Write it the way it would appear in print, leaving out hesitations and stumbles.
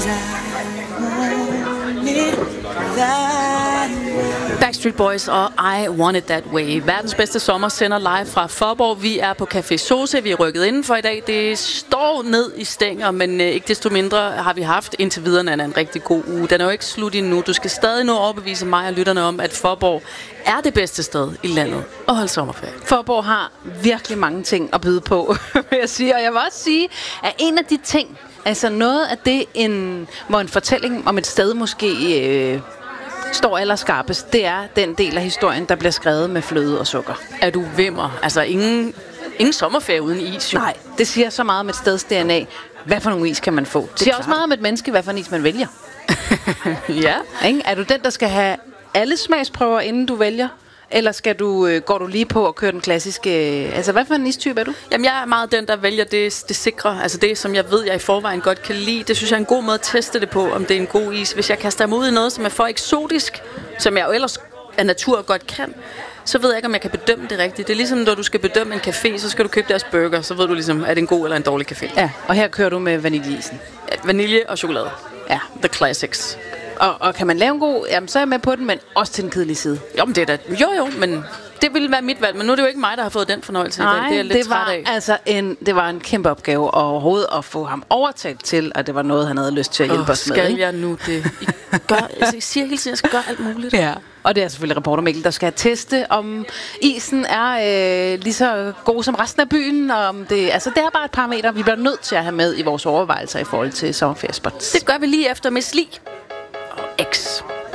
Backstreet Boys og I Want It That Way. Verdens bedste sommer sender live fra Faaborg. Vi er på Café Soce. Vi er rykket indenfor i dag. Det står ned i stænger, men ikke desto mindre har vi haft indtil videre en rigtig god uge. Den er jo ikke slut endnu. Du skal stadig nå at overbevise mig og lytterne om, at Faaborg er det bedste sted i landet at holde sommerferie. Faaborg har virkelig mange ting at byde på, vil jeg sige. Og jeg vil også sige, at en af de ting, altså noget af det, hvor en fortælling om et sted måske står allerskarpest, det er den del af historien, der bliver skrevet med fløde og sukker. Er du vimmer? Altså ingen sommerferie uden is, jo. Nej, det siger så meget om et steds DNA. Hvad for nogle is kan man få? Det siger også meget om et menneske, hvad for en is man vælger. Ja. Ikke? Er du den, der skal have alle smagsprøver, inden du vælger? Eller går du lige på og kører den klassiske... Altså, hvad for en istype er du? Jamen, jeg er meget den, der vælger det sikre. Altså det, som jeg ved, jeg i forvejen godt kan lide. Det synes jeg er en god måde at teste det på, om det er en god is. Hvis jeg kaster mig ud i noget, som er for eksotisk, som jeg jo ellers af natur godt kan, så ved jeg ikke, om jeg kan bedømme det rigtigt. Det er ligesom, når du skal bedømme en café, så skal du købe deres burger. Så ved du ligesom, er det en god eller en dårlig café. Ja, og her kører du med vaniljeisen. Ja, vanilje og chokolade. Ja. The classics. Og kan man lave en god, jamen så er jeg med på den, men også til den kedelige side. Jo, men det er da, jo, men det ville være mit valg. Men nu er det jo ikke mig, der har fået den fornøjelse. Nej, det er jeg lidt træt af. Altså det var en kæmpe opgave overhovedet at få ham overtalt til, at det var noget, han havde lyst til at hjælpe os med. Skal jeg nu det? I siger hele tiden, at jeg skal gøre alt muligt. Ja. Og det er selvfølgelig reporter Mikkel, der skal teste, om isen er lige så god som resten af byen. Om det er bare et parameter, vi bliver nødt til at have med i vores overvejelser i forhold til sommerferiespots. Det gør vi lige efter Miss Li og X.